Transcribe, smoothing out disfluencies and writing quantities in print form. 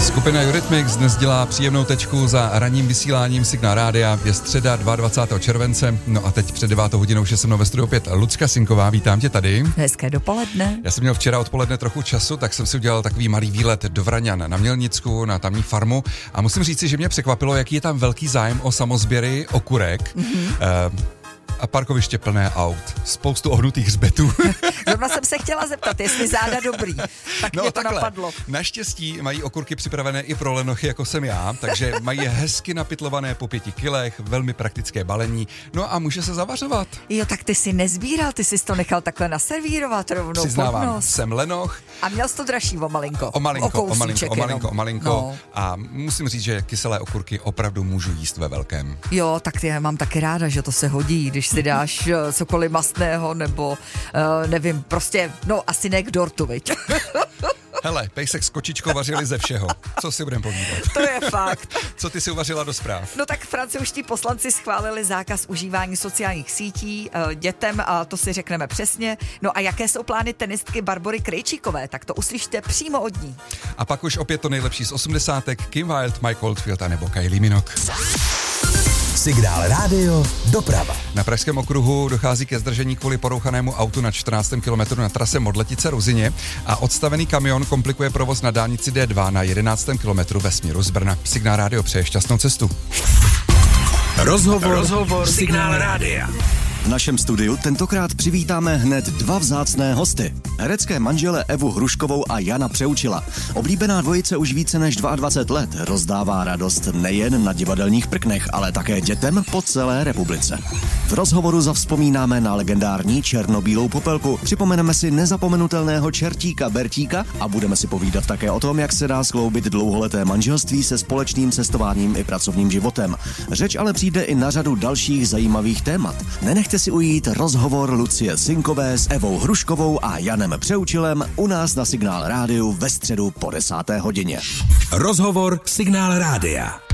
Skupina Eurythmics dnes dělá příjemnou tečku za ranním vysíláním Signál Rádia. Je středa 22. července. No a teď před 9 hodinou je se mnou ve studiu opět Lucka Sinková. Vítám tě tady. Hezké dopoledne. Já jsem měl včera odpoledne trochu času, tak jsem si udělal takový malý výlet do Vraňan na Mělnicku, na tamní farmu. A musím říci, že mě překvapilo, jaký je tam velký zájem o samosběry okurek. A parkoviště plné aut. Spoustu ohnutých zbytů. Zrovna jsem se chtěla zeptat, jestli záda dobrý. Tak mě to napadlo. Naštěstí mají okurky připravené i pro lenochy, jako jsem já, takže mají hezky napitlované po 5 kilech, velmi praktické balení, no a může se zavařovat. Jo, tak ty si nezbíral, ty jsi to nechal takhle naservírovat rovnou. Přiznávám, jsem lenoch. A měl jsi to dražší o malinko. O malinko. No. A musím říct, že kyselé okurky opravdu můžu jíst ve velkém. Jo, tak já mám taky ráda, že to se hodí, když si dáš cokoliv mastného, nebo nevím, prostě, no asi ne k dortu, viď? Hele, pejsek s kočičkou vařili ze všeho. Co si budeme povídat? To je fakt. Co ty si uvařila do zpráv? No tak francouzští poslanci schválili zákaz užívání sociálních sítí dětem, a to si řekneme přesně. No a jaké jsou plány tenistky Barbory Krejčíkové, tak to uslyšte přímo od ní. A pak už opět to nejlepší z 80. Kim Wilde, Mike Oldfield a nebo Kylie Minogue. Signál Rádio doprava. Na Pražském okruhu dochází ke zdržení kvůli porouchanému autu na 14. kilometru na trase Modletice-Ruzyně a odstavený kamion komplikuje provoz na dálnici D2 na 11. kilometru ve směru z Brna. Signál Rádio přeje šťastnou cestu. Rozhovor Signál Rádia. V našem studiu tentokrát přivítáme hned dva vzácné hosty. Herecké manžele Evu Hruškovou a Jana Přeučila. Oblíbená dvojice už více než 22 let rozdává radost nejen na divadelních prknech, ale také dětem po celé republice. V rozhovoru zavzpomínáme na legendární černobílou popelku, připomeneme si nezapomenutelného čertíka Bertíka a budeme si povídat také o tom, jak se dá skloubit dlouholeté manželství se společným cestováním i pracovním životem. Řeč ale přijde i na řadu dalších zajímavých témat. Nenechte si ujít rozhovor Lucie Sinkové s Evou Hruškovou a Janem Přeučilem u nás na Signál Rádiu ve středu po 10. hodině. Rozhovor Signál Rádia.